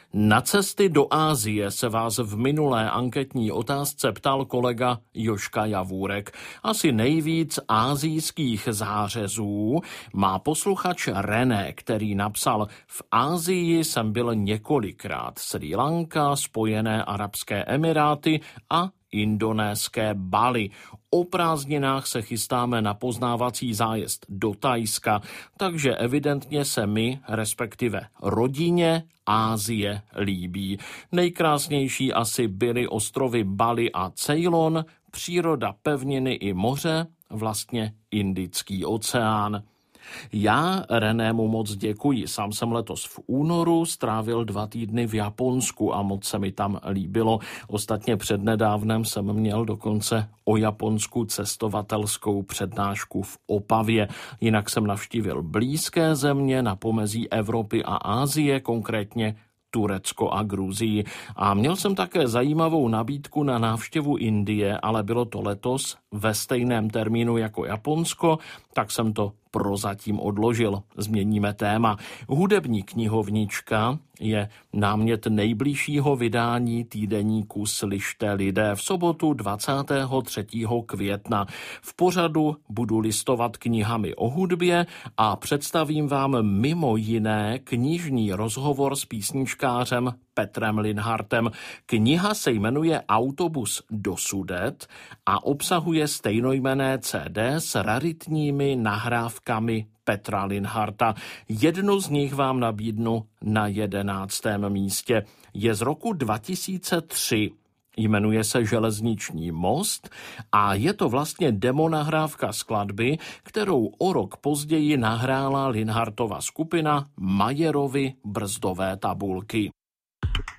Na cesty do Asie se vás v minulé anketní otázce ptal kolega Jožka Javůrek. Asi nejvíc asijských zářezů má posluchač René, který napsal: v Asii jsem byl několikrát. Srí Lanka, Spojené arabské emiráty a indonéské Bali. O prázdninách se chystáme na poznávací zájezd do Thajska, takže evidentně se mi, respektive rodině, Asie líbí. Nejkrásnější asi byly ostrovy Bali a Ceylon, příroda, pevniny i moře, vlastně Indický oceán. Já Renému moc děkuji. Sám jsem letos v únoru strávil 2 týdny v Japonsku a moc se mi tam líbilo. Ostatně přednedávnem jsem měl dokonce o Japonsku cestovatelskou přednášku v Opavě. Jinak jsem navštívil blízké země na pomezí Evropy a Asie, konkrétně Turecko a Gruzii. A měl jsem také zajímavou nabídku na návštěvu Indie, ale bylo to letos ve stejném termínu jako Japonsko, tak jsem to prozatím odložil. Změníme téma. Hudební knihovnička je námět nejbližšího vydání týdeníku Slyšte lidé v sobotu 23. května. V pořadu budu listovat knihami o hudbě a představím vám mimo jiné knižní rozhovor s písničkářem Petrem Linhartem. Kniha se jmenuje Autobus do Sudet a obsahuje stejnojmenné CD s raritními nahrávkami Petra Linharta. Jednu z nich vám nabídnu na 11. místě. Je z roku 2003. Jmenuje se Železniční most a je to vlastně demonahrávka skladby, kterou o rok později nahrála Linhartova skupina Mayerovy brzdové tabulky.